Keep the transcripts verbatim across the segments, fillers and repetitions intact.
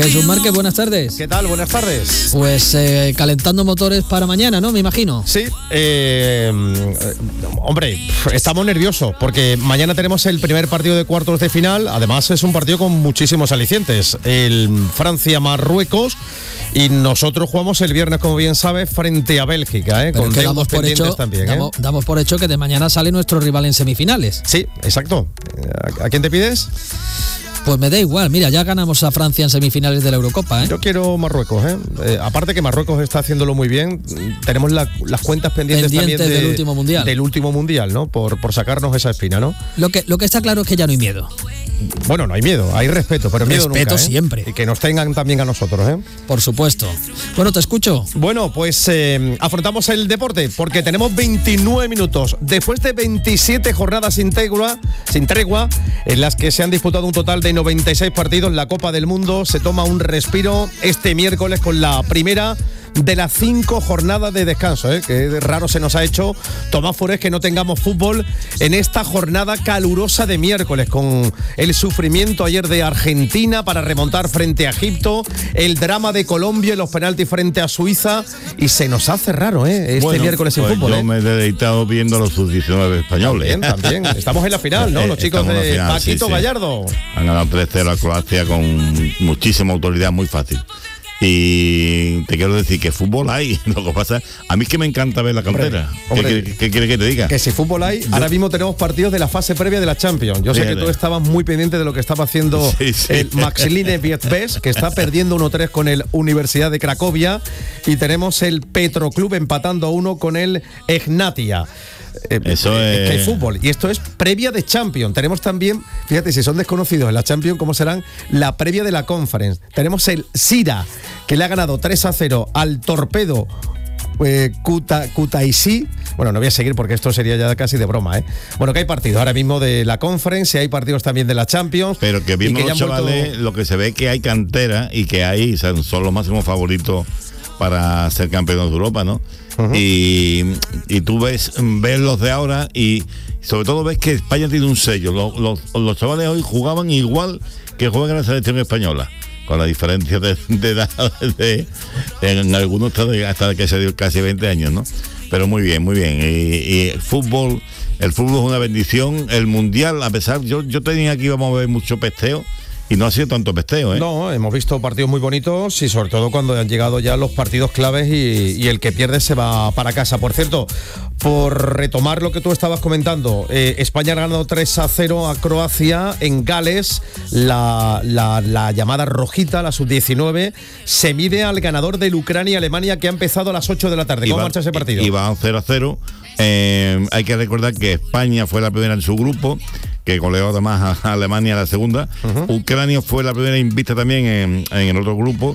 Jesús Márquez, buenas tardes. ¿Qué tal? Buenas tardes. Pues eh, calentando motores para mañana, ¿no? Me imagino. Sí, eh, hombre, estamos nerviosos porque mañana tenemos el primer partido de cuartos de final. Además es un partido con muchísimos alicientes. El Francia-Marruecos. Y nosotros jugamos el viernes, como bien sabes, frente a Bélgica, ¿eh? Pero con que damos por hecho, también, ¿eh? damos, damos por hecho que de mañana sale nuestro rival en semifinales. Sí, exacto. ¿A, a quién te pides? Pues me da igual, mira, ya ganamos a Francia en semifinales de la Eurocopa, ¿eh? Yo quiero Marruecos, ¿eh? Eh, aparte que Marruecos está haciéndolo muy bien, tenemos la, las cuentas pendientes, pendientes también de, del último mundial. Del último mundial, ¿no? Por, por sacarnos esa espina, ¿no? Lo que, lo que está claro es que ya no hay miedo. Bueno, no hay miedo, hay respeto, pero miedo respeto nunca, ¿eh? siempre. Y que nos tengan también a nosotros, ¿eh? Por supuesto. Bueno, te escucho. Bueno, pues eh, afrontamos el deporte porque tenemos veintinueve minutos. Después de veintisiete jornadas sin tregua, sin tregua, en las que se han disputado un total de noventa y seis partidos, la Copa del Mundo se toma un respiro este miércoles con la primera de las cinco jornadas de descanso, ¿eh? Que raro se nos ha hecho, Tomás Forés, que no tengamos fútbol en esta jornada calurosa de miércoles, con el sufrimiento ayer de Argentina para remontar frente a Egipto, el drama de Colombia y los penaltis frente a Suiza, y se nos hace raro, ¿eh? Este bueno, miércoles sin pues fútbol. Yo ¿eh? me he deleitado viendo a los sub diecinueve españoles. También, también. Estamos en la final, ¿no? Los chicos de final, Paquito sí, sí. Gallardo. Han ganado tres cero a Croacia con muchísima autoridad, muy fácil. Y te quiero decir que fútbol hay. Lo que pasa, a mí es que me encanta ver la cantera. Hombre, ¿Qué, qué quieres que te diga? Que si fútbol hay, ahora mismo tenemos partidos de la fase previa de la Champions. Yo sé Fíjate. que tú estabas muy pendiente de lo que estaba haciendo sí, sí. el Maxiline Vietbés, que está perdiendo uno tres con el Universidad de Cracovia, y tenemos el Petroclub empatando a uno con el Egnatia. Eh, Eso es... es que hay fútbol y esto es previa de Champions. Tenemos también, fíjate, si son desconocidos en la Champions, ¿cómo serán? La previa de la Conference. Tenemos el Sira, que le ha ganado tres a cero al Torpedo eh, Kuta, Kutaisi. Bueno, no voy a seguir porque esto sería ya casi de broma, ¿eh? Bueno, que hay partidos ahora mismo de la Conference y hay partidos también de la Champions. Pero que viendo que los chavales, vuelto... lo que se ve que hay cantera y que hay, son, son los máximos favoritos para ser campeones de Europa, ¿no? Uh-huh. Y, y tú ves, ves los de ahora y sobre todo ves que España tiene un sello. Los, los, los chavales hoy jugaban igual que juegan la selección española, con la diferencia de, de edad de, de, en algunos hasta casi, casi veinte años, ¿no? Pero muy bien, muy bien. Y, y el fútbol, el fútbol es una bendición. El mundial, a pesar, yo, yo tenía aquí íbamos a ver mucho pesteo. Y no ha sido tanto pesteo, ¿eh? No, hemos visto partidos muy bonitos y sobre todo cuando han llegado ya los partidos claves y, y el que pierde se va para casa. Por cierto, por retomar lo que tú estabas comentando, eh, España ha ganado tres a cero a Croacia en Gales. La, la, la llamada rojita, la sub diecinueve, se mide al ganador del Ucrania-Alemania, que ha empezado a las ocho de la tarde. ¿Cómo va, marcha ese partido? Y va cero a cero. Eh, hay que recordar que España fue la primera en su grupo, que goleó además a Alemania la segunda. Uh-huh. Ucrania fue la primera invicta también en, en el otro grupo,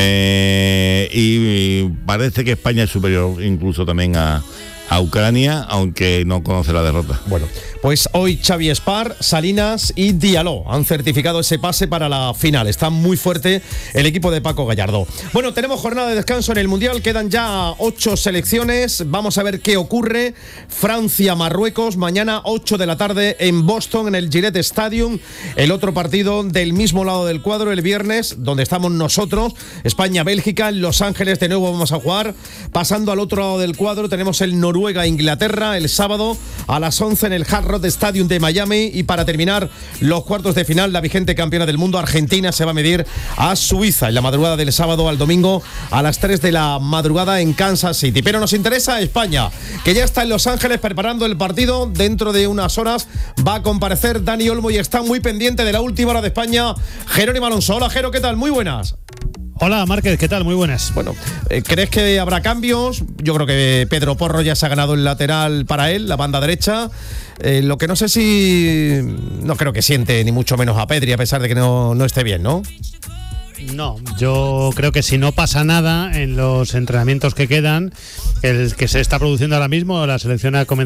eh, y, y parece que España es superior incluso también a, a Ucrania, aunque no conoce la derrota. Bueno, pues hoy Xavi Espar, Salinas y Diallo han certificado ese pase para la final. Está muy fuerte el equipo de Paco Gallardo. Bueno, tenemos jornada de descanso en el Mundial, quedan ya ocho selecciones. Vamos a ver qué ocurre. Francia-Marruecos, mañana ocho de la tarde en Boston, en el Gillette Stadium. El otro partido del mismo lado del cuadro, el viernes, donde estamos nosotros, España-Bélgica, en Los Ángeles de nuevo vamos a jugar. Pasando al otro lado del cuadro tenemos el Noruega-Inglaterra el sábado a las once en el Hard Rock Stadium de Miami. Y para terminar los cuartos de final, la vigente campeona del mundo Argentina se va a medir a Suiza en la madrugada del sábado al domingo a las tres de la madrugada en Kansas City. Pero nos interesa España, que ya está en Los Ángeles preparando el partido. Dentro de unas horas va a comparecer Dani Olmo y está muy pendiente de la última hora de España Jerónimo Alonso. Hola, Jero, ¿qué tal? Muy buenas. Hola, Márquez, ¿qué tal? Muy buenas. Bueno, ¿crees que habrá cambios? Yo creo que Pedro Porro ya se ha ganado el lateral para él, la banda derecha. Eh, lo que no sé si... No creo que siente ni mucho menos a Pedri, a pesar de que no, no esté bien, ¿no? No, yo creo que si no pasa nada en los entrenamientos que quedan, el que se está produciendo ahora mismo, la selección ha comenzado